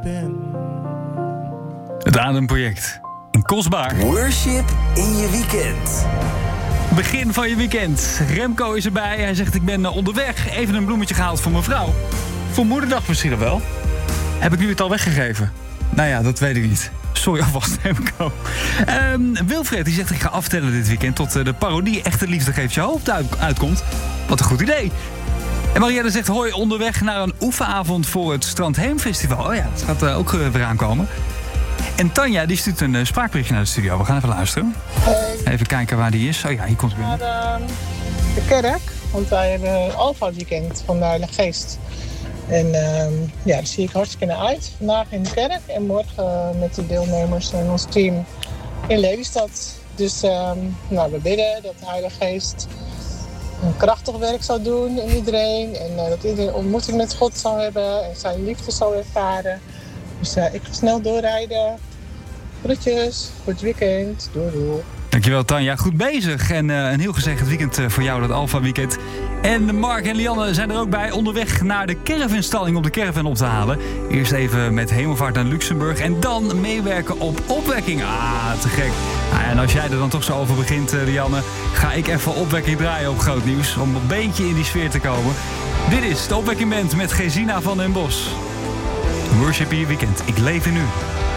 Het Ademproject. En kostbaar. Worship in je weekend. Begin van je weekend. Remco is erbij. Hij zegt ik ben onderweg. Even een bloemetje gehaald voor mijn vrouw. Voor moederdag misschien wel. Heb ik nu het al weggegeven? Nou ja, dat weet ik niet. Sorry alvast, Remco. Wilfred die zegt ik ga aftellen dit weekend tot de parodie Echte Liefde Geeft Je Hoop uitkomt. Wat een goed idee. En Marielle zegt hoi, onderweg naar een oefenavond voor het Strandheemfestival. Oh ja, dat gaat ook weer aankomen. En Tanja die stuurt een spraakberichtje naar de studio. We gaan even luisteren. Even kijken waar die is. Oh ja, hier komt hij binnen. Naar de kerk, want wij hebben Alfa weekend van de Heilige Geest. En daar zie ik hartstikke naar uit. Vandaag in de kerk en morgen met de deelnemers en ons team in Lelystad. Dus we bidden dat de Heilige Geest een krachtig werk zal doen in iedereen. En dat iedereen een ontmoeting met God zal hebben en zijn liefde zal ervaren. Dus ik ga snel doorrijden. Groetjes, goed weekend. Doei doei. Dankjewel Tanja, goed bezig. En een heel gezegend weekend voor jou, dat Alfa weekend. En Mark en Lianne zijn er ook bij, onderweg naar de caravanstalling om de caravan op te halen. Eerst even met hemelvaart naar Luxemburg en dan meewerken op opwekking. Ah, te gek. En als jij er dan toch zo over begint, Lianne, ga ik even opwekking draaien op Groot Nieuws om een beetje in die sfeer te komen. Dit is de Opwekking Band met Gesina van den Bos. Worship in je weekend. Ik leef in u.